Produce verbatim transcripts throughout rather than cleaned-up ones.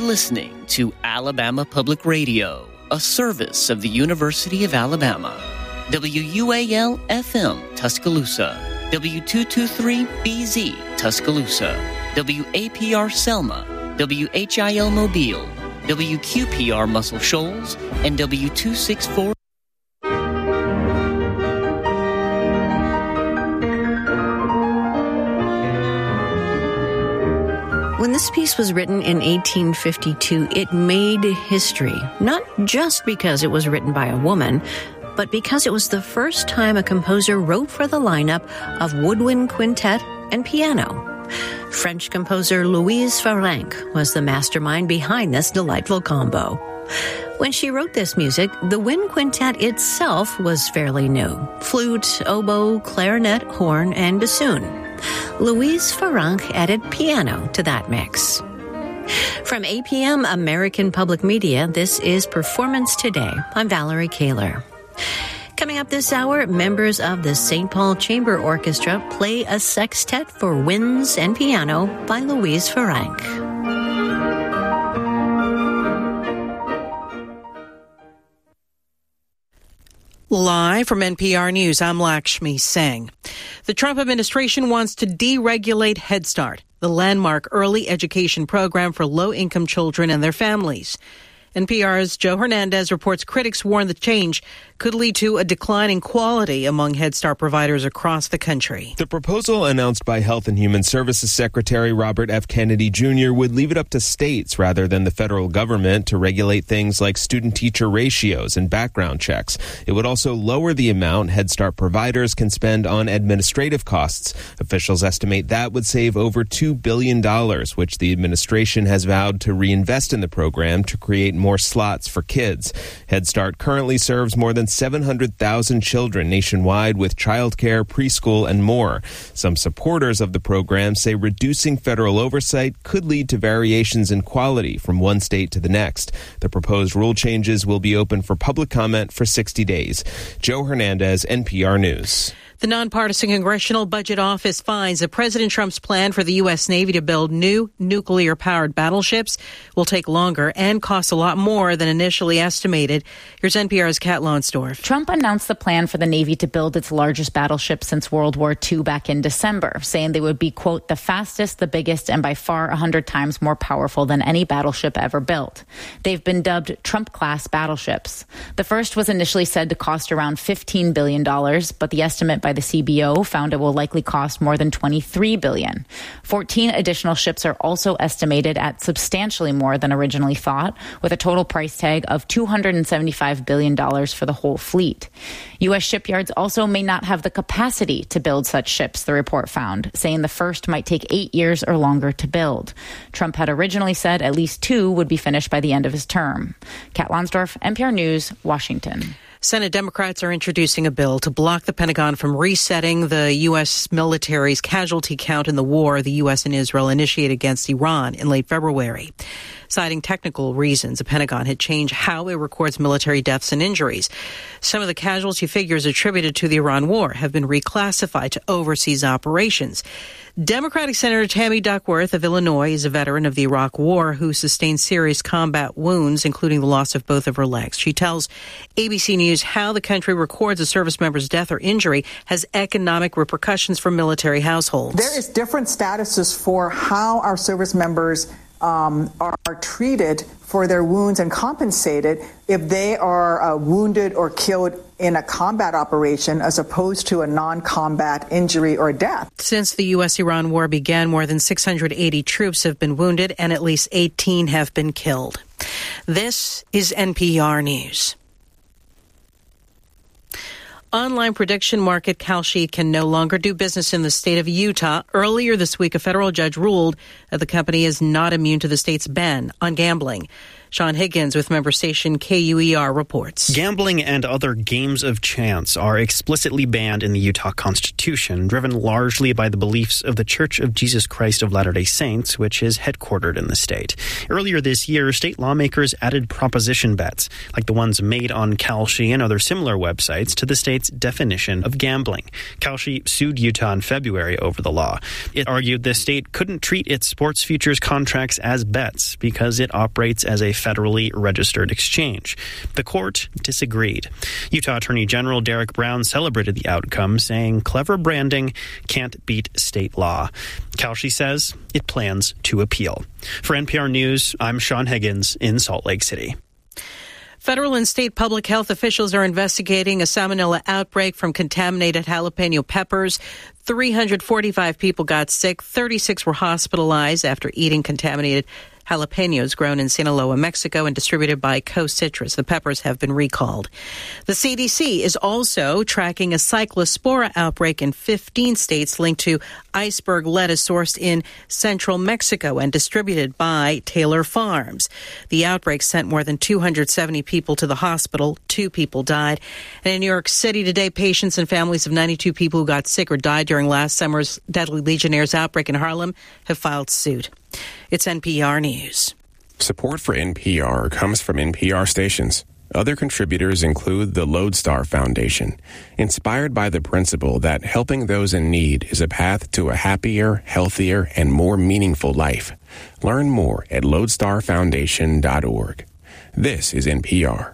listening to Alabama Public Radio, a service of the University of Alabama. W U A L F M Tuscaloosa, W two twenty-three B Z Tuscaloosa, W A P R Selma, W H I L Mobile, W Q P R Muscle Shoals, and W two sixty-four. When this piece was written in eighteen fifty-two, it made history, not just because it was written by a woman, but because it was the first time a composer wrote for the lineup of woodwind quintet and piano. French composer Louise Farrenc was the mastermind behind this delightful combo. When she wrote this music, the wind quintet itself was fairly new: flute, oboe, clarinet, horn, and bassoon. Louise Farrenc added piano to that mix. From A P M American Public Media, this is Performance Today. I'm Valerie Kaler. Coming up this hour, members of the Saint Paul Chamber Orchestra play a sextet for winds and piano by Louise Farrenc. Live from N P R News, I'm Lakshmi Singh. The Trump administration wants to deregulate Head Start, the landmark early education program for low-income children and their families. N P R's Joe Hernandez reports critics warn the change could lead to a decline in quality among Head Start providers across the country. The proposal announced by Health and Human Services Secretary Robert F. Kennedy Junior would leave it up to states rather than the federal government to regulate things like student-teacher ratios and background checks. It would also lower the amount Head Start providers can spend on administrative costs. Officials estimate that would save over two billion dollars, which the administration has vowed to reinvest in the program to create more slots for kids. Head Start currently serves more than seven hundred thousand children nationwide with childcare, preschool, and more. Some supporters of the program say reducing federal oversight could lead to variations in quality from one state to the next. The proposed rule changes will be open for public comment for sixty days. Joe Hernandez, N P R News. The nonpartisan Congressional Budget Office finds that President Trump's plan for the U S. Navy to build new nuclear-powered battleships will take longer and cost a lot more than initially estimated. Here's N P R's Kat Lonsdorf. Trump announced the plan for the Navy to build its largest battleship since World War Two back in December, saying they would be, quote, the fastest, the biggest, and by far one hundred times more powerful than any battleship ever built. They've been dubbed Trump-class battleships. The first was initially said to cost around fifteen billion dollars, but the estimate by the C B O found it will likely cost more than twenty-three billion dollars. fourteen additional ships are also estimated at substantially more than originally thought, with a total price tag of two hundred seventy-five billion dollars for the whole fleet. U S shipyards also may not have the capacity to build such ships, the report found, saying the first might take eight years or longer to build. Trump had originally said at least two would be finished by the end of his term. Kat Lonsdorf, N P R News, Washington. Senate Democrats are introducing a bill to block the Pentagon from resetting the U S military's casualty count in the war the U S and Israel initiated against Iran in late February. Citing technical reasons, the Pentagon had changed how it records military deaths and injuries. Some of the casualty figures attributed to the Iran war have been reclassified to overseas operations. Democratic Senator Tammy Duckworth of Illinois is a veteran of the Iraq War who sustained serious combat wounds, including the loss of both of her legs. She tells A B C News how the country records a service member's death or injury has economic repercussions for military households. There is different statuses for how our service members um, are, are treated for their wounds and compensated if they are uh, wounded or killed in a combat operation as opposed to a non-combat injury or death. Since the U S-Iran war began, more than six hundred eighty troops have been wounded and at least eighteen have been killed. This is N P R News. Online prediction market Kalshi can no longer do business in the state of Utah. Earlier this week, a federal judge ruled that the company is not immune to the state's ban on gambling. Sean Higgins with member station K U E R reports. Gambling and other games of chance are explicitly banned in the Utah Constitution, driven largely by the beliefs of the Church of Jesus Christ of Latter-day Saints, which is headquartered in the state. Earlier this year, state lawmakers added proposition bets, like the ones made on Kalshi and other similar websites, to the state's definition of gambling. Kalshi sued Utah in February over the law. It argued the state couldn't treat its sports futures contracts as bets because it operates as a federally registered exchange. The court disagreed. Utah Attorney General Derek Brown celebrated the outcome, saying clever branding can't beat state law. Kalshi says it plans to appeal. For N P R News, I'm Sean Higgins in Salt Lake City. Federal and state public health officials are investigating a salmonella outbreak from contaminated jalapeno peppers. three hundred forty-five people got sick. thirty-six were hospitalized after eating contaminated jalapenos grown in Sinaloa, Mexico, and distributed by Co Citrus. The peppers have been recalled. The C D C is also tracking a cyclospora outbreak in fifteen states linked to iceberg lettuce sourced in central Mexico and distributed by Taylor Farms. The outbreak sent more than two hundred seventy people to the hospital. Two people died. And in New York City today, patients and families of ninety-two people who got sick or died during last summer's deadly Legionnaires outbreak in Harlem have filed suit. It's N P R News. Support for N P R comes from N P R stations. Other contributors include the Lodestar Foundation, inspired by the principle that helping those in need is a path to a happier, healthier, and more meaningful life. Learn more at lodestar foundation dot org. This is N P R.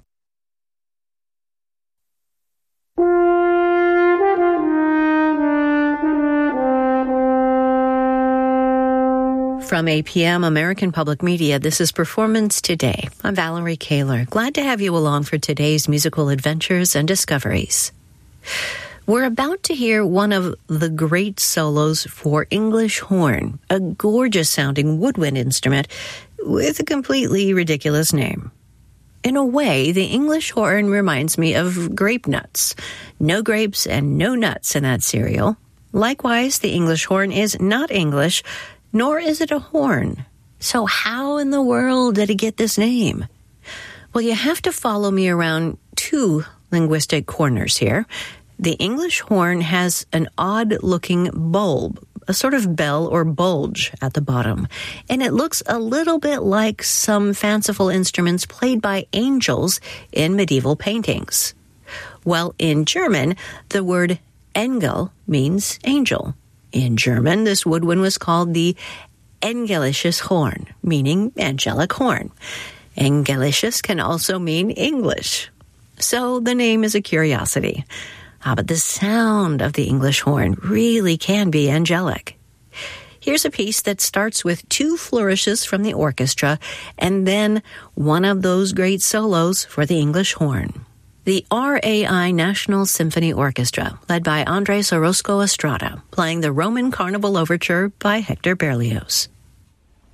From A P M American Public Media, this is Performance Today. I'm Valerie Kaler. Glad to have you along for today's musical adventures and discoveries. We're about to hear one of the great solos for English horn, a gorgeous-sounding woodwind instrument with a completely ridiculous name. In a way, the English horn reminds me of grape nuts. No grapes and no nuts in that cereal. Likewise, the English horn is not English, nor is it a horn. So how in the world did it get this name? Well, you have to follow me around two linguistic corners here. The English horn has an odd-looking bulb, a sort of bell or bulge at the bottom, and it looks a little bit like some fanciful instruments played by angels in medieval paintings. Well, in German, the word Engel means angel. In German, this woodwind was called the Engelisches Horn, meaning angelic horn. Engelisches can also mean English. So the name is a curiosity. Ah, but the sound of the English horn really can be angelic. Here's a piece that starts with two flourishes from the orchestra and then one of those great solos for the English horn. The R A I National Symphony Orchestra, led by Andres Orozco Estrada, playing the Roman Carnival Overture by Hector Berlioz.